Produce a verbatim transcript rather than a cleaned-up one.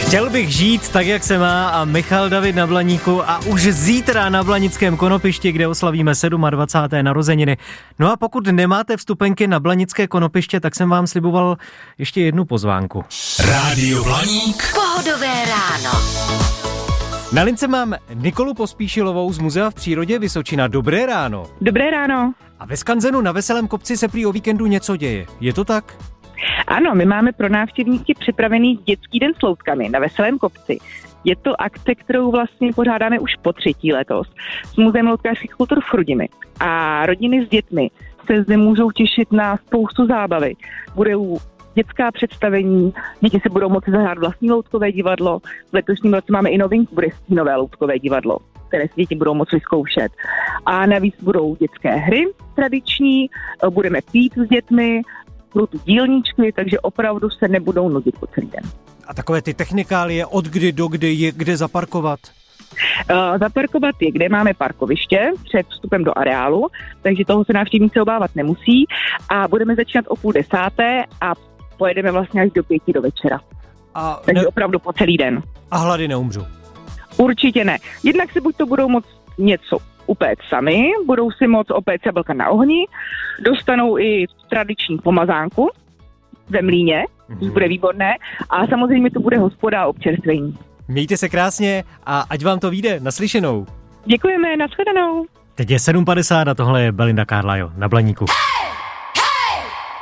Chtěl bych žít tak, jak se má a Michal David na Blaníku a už zítra na Blanickém konopišti, kde oslavíme dvacáté sedmé narozeniny. No a pokud nemáte vstupenky na Blanické konopiště, tak jsem vám sliboval ještě jednu pozvánku. Rádio Blaník. Pohodové ráno. Na lince mám Nikolu Pospíšilovou z Muzea v přírodě Vysočina. Dobré ráno. Dobré ráno. A ve Skanzenu na Veselém kopci se prý o víkendu něco děje. Je to tak? Ano, my máme pro návštěvníky připravený dětský den s loutkami na Veselém kopci. Je to akce, kterou vlastně pořádáme už po třetí letos s Muzeem loutkářských kultur v Chrudimi. A rodiny s dětmi se zde můžou těšit na spoustu zábavy. Budou dětská představení, děti se budou moci zahrát vlastní loutkové divadlo. V letošním roce máme i novinku, bude stínové loutkové divadlo, které si děti budou moci zkoušet. A navíc budou dětské hry tradiční, budeme pít s dětmi, budou tu dílničky, takže opravdu se nebudou nudit po celý den. A takové ty technikálie, od kdy do kdy je kde zaparkovat? Uh, zaparkovat je, kde máme parkoviště před vstupem do areálu, takže toho se návštěvníci obávat nemusí a budeme začínat o půl desáté a pojedeme vlastně až do pěti do večera. A takže ne... opravdu po celý den. A hlady neumřu? Určitě ne. Jednak si buď to budou moct něco upéct sami, budou si moct opéct jablka na ohni, dostanou i tradiční pomazánku ve mlýně, což mm-hmm. bude výborné, a samozřejmě to bude hospoda a občerstvení. Mějte se krásně a ať vám to vyjde. Naslyšenou. Děkujeme, nashledanou. Teď je sedm padesát a tohle je Belinda Carlisle na Blaníku.